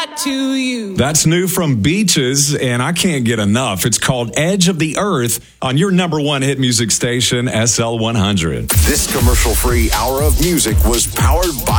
back to you. That's new from Beaches, and I can't get enough. It's called Edge of the Earth on your number one hit music station, SL100. This commercial-free hour of music was powered by